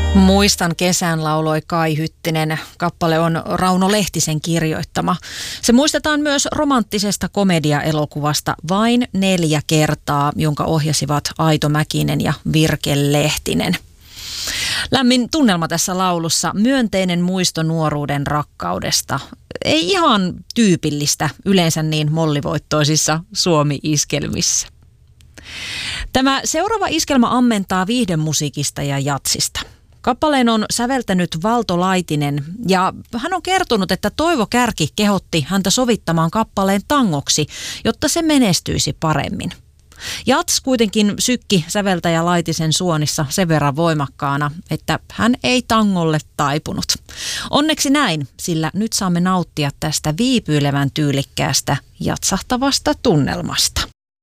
Muistan kesän lauloi Kai Hyttinen. Kappale on Rauno Lehtisen kirjoittama. Se muistetaan myös romanttisesta komediaelokuvasta Vain 4 kertaa, jonka ohjasivat Aito Mäkinen ja Virke Lehtinen. Lämmin tunnelma tässä laulussa, myönteinen muisto nuoruuden rakkaudesta. Ei ihan tyypillistä yleensä niin mollivoittoisissa Suomi-iskelmissä. Tämä seuraava iskelmä ammentaa viihdemusiikista ja jatsista. Kappaleen on säveltänyt Valto Laitinen ja hän on kertonut, että Toivo Kärki kehotti häntä sovittamaan kappaleen tangoksi, jotta se menestyisi paremmin. Jats kuitenkin sykki säveltäjä Laitisen suonissa sen verran voimakkaana, että hän ei tangolle taipunut. Onneksi näin, sillä nyt saamme nauttia tästä viipyilevän tyylikkäästä jatsahtavasta tunnelmasta.